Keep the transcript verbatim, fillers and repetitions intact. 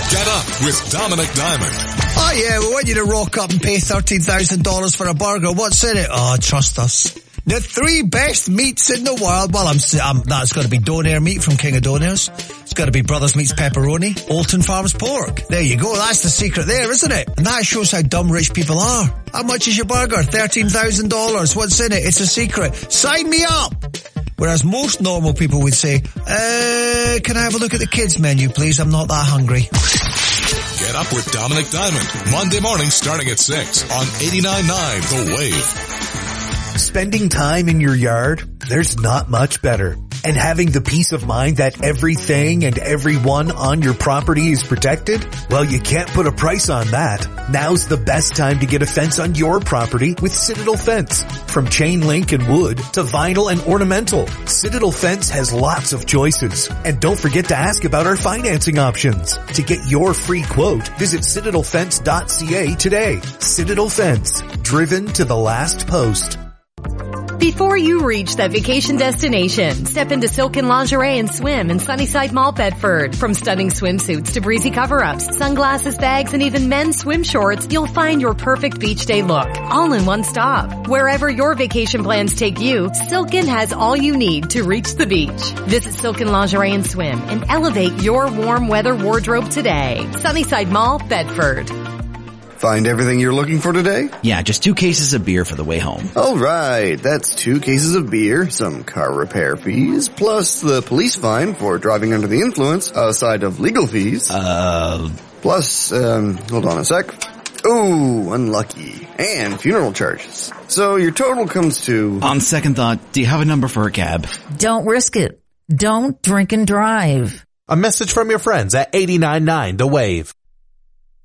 Get up with Dominic Diamond. Oh yeah, we want you to rock up and pay thirteen thousand dollars for a burger. What's in it? Oh, trust us. The three best meats in the world. Well, I'm, I'm that's got to be Donair meat from King of Donairs. It's got to be Brothers Meats pepperoni, Alton Farms pork. There you go. That's the secret there, isn't it? And that shows how dumb rich people are. How much is your burger? thirteen thousand dollars. What's in it? It's a secret. Sign me up. Whereas most normal people would say, uh, can I have a look at the kids menu, please? I'm not that hungry. Get up with Dominic Diamond. Monday morning starting at six on eighty-nine point nine The Wave. Spending time in your yard, there's not much better. And having the peace of mind that everything and everyone on your property is protected? Well, you can't put a price on that. Now's the best time to get a fence on your property with Citadel Fence. From chain link and wood to vinyl and ornamental, Citadel Fence has lots of choices. And don't forget to ask about our financing options. To get your free quote, visit citadel fence dot c a today. Citadel Fence, driven to the last post. Before you reach that vacation destination, step into Silken Lingerie and Swim in Sunnyside Mall, Bedford. From stunning swimsuits to breezy cover-ups, sunglasses, bags, and even men's swim shorts, you'll find your perfect beach day look, all in one stop. Wherever your vacation plans take you, Silken has all you need to reach the beach. Visit Silken Lingerie and Swim and elevate your warm weather wardrobe today. Sunnyside Mall, Bedford. Find everything you're looking for today? Yeah, just two cases of beer for the way home. All right, that's two cases of beer, some car repair fees, plus the police fine for driving under the influence, aside of legal fees. Uh... Plus, um, hold on a sec. Ooh, unlucky. And funeral charges. So your total comes to... On second thought, do you have a number for a cab? Don't risk it. Don't drink and drive. A message from your friends at eighty-nine point nine The Wave.